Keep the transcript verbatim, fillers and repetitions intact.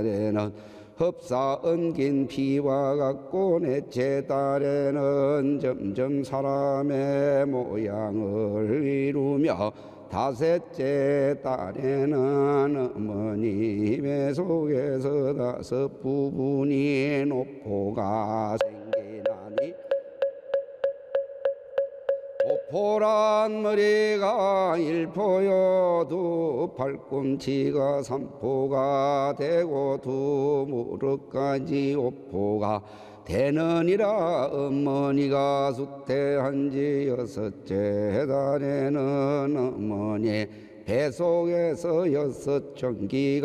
달에는 흡사 엉긴 피와 같고 넷째 달에는 점점 사람의 모양을 이루며 다섯째 달에는 어머님의 속에서 다섯 부분이 노포가 생기나니 오포란 머리가 일포요 두 팔꿈치가 삼포가 되고 두 무릎까지 오포가 되느니라. 어머니가 수태한 지 여섯째 달에는 어머니 뱃속에서 여섯 전기가